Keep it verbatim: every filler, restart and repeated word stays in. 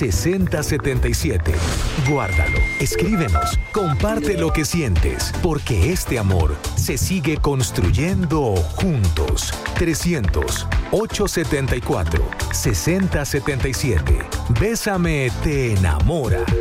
sesenta setenta y siete. Guárdalo, escríbenos, comparte lo que sientes, porque este amor se sigue construyendo juntos. trescientos, ochocientos setenta y cuatro, sesenta setenta y siete. Bésame te enamora.